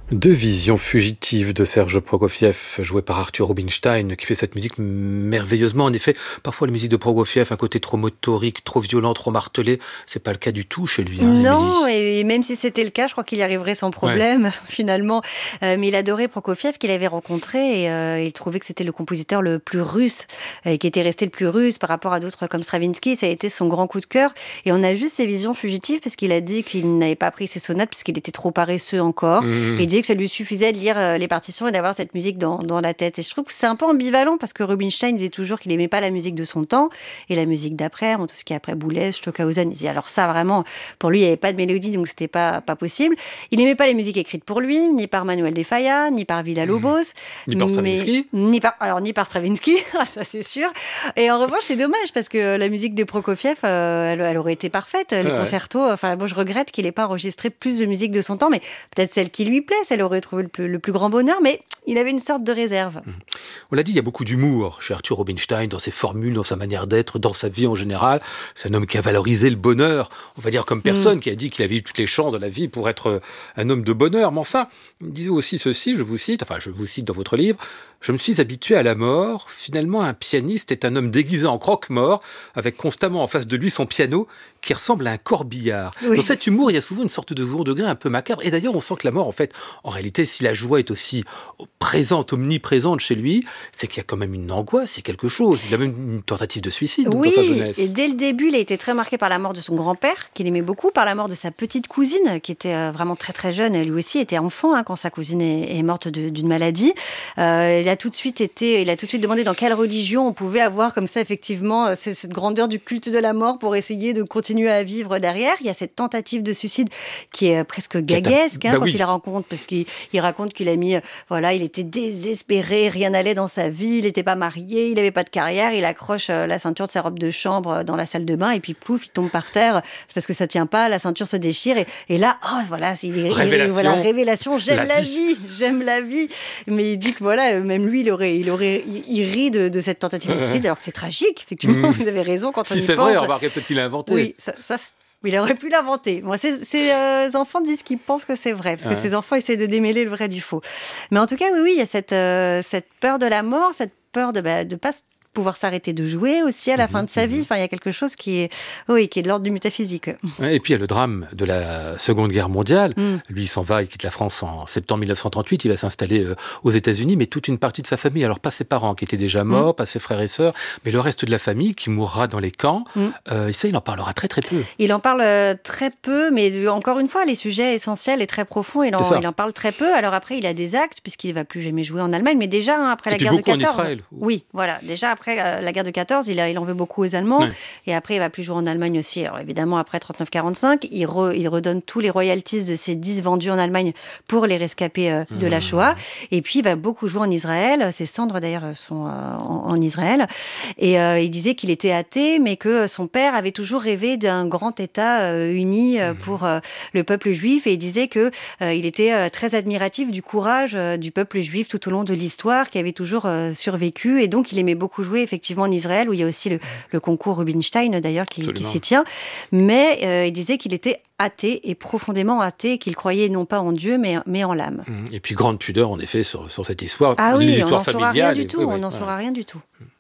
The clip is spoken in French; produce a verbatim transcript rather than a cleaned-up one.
Deux visions fugitives de Serge Prokofiev, joué par Arthur Rubinstein, qui fait cette musique merveilleusement. En effet, parfois la musique de Prokofiev, un côté trop motorique, trop violent, trop martelé. C'est pas le cas du tout chez lui, hein, Non, Émilie. et même si c'était le cas, je crois qu'il y arriverait sans Ouais. problème, finalement. Euh, mais il adorait Prokofiev, qu'il avait rencontré, et euh, il trouvait que c'était le compositeur le plus russe, et qui était resté le plus russe par rapport à d'autres comme Stravinsky. Ça a été son grand coup de cœur. Et on a juste ses visions fugitives, parce qu'il a dit qu'il n'avait pas pris ses sonates, puisqu'il était trop paresseux encore. Mmh. Et il disait que ça lui suffisait de lire euh, les partitions et d'avoir cette musique dans, dans la tête. Et je trouve que c'est un peu ambivalent, parce que Rubinstein disait toujours qu'il aimait pas la musique de son temps, et la musique d'après, bon, tout ce qui est après Boulez, Stockhausen. Il disait alors ça, vraiment, pour lui, il n'y avait pas de mélodie, donc c'était pas, pas possible. Il n'aimait pas les musiques écrites pour lui, ni par Manuel de Falla, ni par Villa-Lobos. Ni par Stravinsky. Mais, ni par, alors, ni par Stravinsky, ça c'est sûr. Et en revanche, c'est dommage, parce que la musique de Prokofiev, euh, elle, elle aurait été parfaite. Les Ouais. concertos, enfin, bon, je regrette qu'il n'ait pas enregistré plus de musique de son temps, mais peut-être celle qui lui plaît, celle aurait trouvé le plus, le plus grand bonheur, mais il avait une sorte de réserve. On l'a dit, il y a beaucoup d'humour chez Arthur Rubinstein, dans ses formules, dans sa manière d'être, dans sa vie en général. C'est un homme qui a valorisé le bonheur, on va dire comme personne, Mm. qui a dit qu'il avait eu toutes les chances de la vie pour être un homme de bonheur. Mais enfin, il disait aussi ceci, je vous cite, enfin je vous cite dans votre livre, « Je me suis habitué à la mort. Finalement, un pianiste est un homme déguisé en croque-mort, avec constamment en face de lui son piano, qui ressemble à un corbillard. » Oui. Dans cet humour, il y a souvent une sorte de second degré un peu macabre. Et d'ailleurs, on sent que la mort, en fait, en réalité, si la joie est aussi présente, omniprésente chez lui, c'est qu'il y a quand même une angoisse, il y a quelque chose. Il a même une tentative de suicide donc, Oui, dans sa jeunesse. et dès le début, il a été très marqué par la mort de son grand-père, qu'il aimait beaucoup, par la mort de sa petite cousine, qui était euh, vraiment très très jeune. Elle lui aussi était enfant hein, quand sa cousine est, est morte de- d'une maladie. Euh, il a tout de suite été, il a tout de suite demandé dans quelle religion on pouvait avoir comme ça effectivement euh, c- cette grandeur du culte de la mort pour essayer de continuer à vivre derrière. Il y a cette tentative de suicide qui est euh, presque Qui est un- gaguesque hein, Bah quand oui. il la rencontre, parce qu'il il raconte qu'il a mis, euh, voilà, il était désespéré, rien n'allait dans sa vie, il n'était pas marié, il n'avait pas de carrière, il accroche euh, la ceinture de sa robe de chambre euh, dans la salle de bain et puis pouf, il tombe par terre parce que ça tient pas, la ceinture se déchire et, et là, oh voilà, c'est il- Révélation. voilà, révélation, j'aime La la, vie. vie, j'aime la vie. Mais il dit que voilà, euh, même lui, il aurait, il aurait, il, il rit de, de cette tentative de suicide, alors que c'est tragique, effectivement. Mm. Vous avez raison quand on Si y c'est pense. vrai, remarquez peut-être qu'il l'a inventé. Oui, ça, ça, c'est- il aurait pu l'inventer. Moi, ces, ces, euh, enfants disent qu'ils pensent que c'est vrai, parce que Ouais. ces enfants essaient de démêler le vrai du faux. Mais en tout cas, oui, oui, il y a cette, euh, cette peur de la mort, cette peur de ne pas s- pouvoir s'arrêter de jouer aussi à la Mhm, fin de sa vie. mhm. Enfin, il y a quelque chose qui est, oui, qui est de l'ordre du métaphysique. Ouais, et puis il y a le drame de la Seconde Guerre mondiale. Mm. Lui, il s'en va, il quitte la France en septembre mille neuf cent trente-huit, il va s'installer euh, aux États-Unis, mais toute une partie de sa famille, alors pas ses parents qui étaient déjà morts, pas ses frères et sœurs, mais le reste de la famille qui mourra dans les camps. Mm. Euh, et ça, il en parlera très très peu. Il en parle euh, très peu, mais encore une fois, les sujets essentiels et très profonds, il C'est en, ça. il en parle très peu. Alors après, il a des actes, puisqu'il ne va plus jamais jouer en Allemagne, mais déjà, hein, après Et la puis guerre de beaucoup en quatorze. Israël. Oui, voilà. Déjà, après euh, la guerre de quatorze, il, a, il en veut beaucoup aux Allemands. Ouais. Et après, il va plus jouer en Allemagne aussi. Alors évidemment, après trente-neuf quarante-cinq, il, re- il redonne tous les royalties de ses disques vendus en Allemagne pour les rescapés euh, de la Shoah. Et puis, il va beaucoup jouer en Israël. Ses cendres, d'ailleurs, sont euh, en, en Israël. Et euh, il disait qu'il était athée, mais que son père avait toujours rêvé d'un grand État euh, uni euh, pour euh, le peuple juif. Et il disait que euh, il était euh, très admiratif du courage euh, du peuple juif tout au long de l'histoire, qui avait toujours euh, survécu. Et donc, il aimait beaucoup jouer effectivement en Israël, où il y a aussi le, le concours Rubinstein, d'ailleurs, qui, qui Absolument. s'y tient. Mais euh, il disait qu'il était athée et profondément athée, qu'il croyait non pas en Dieu, mais, mais en l'âme. Et puis grande pudeur, en effet, sur, sur cette histoire. Ah oui, on l'histoire n'en saura rien familiale. du et- tout. oui, On oui, n'en voilà. saura rien du tout.